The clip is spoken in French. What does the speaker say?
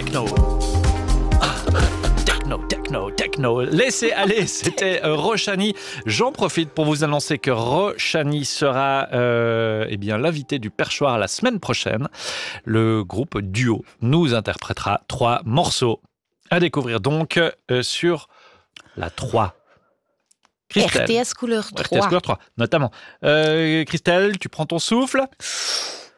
techno. Techno. Laissez aller, c'était Roshani. J'en profite pour vous annoncer que Roshani sera l'invité du Perchoir la semaine prochaine. Le groupe Duo nous interprétera 3 morceaux à découvrir donc sur la 3. Christelle. RTS couleur 3. RTS couleur 3, notamment. Christelle, tu prends ton souffle ?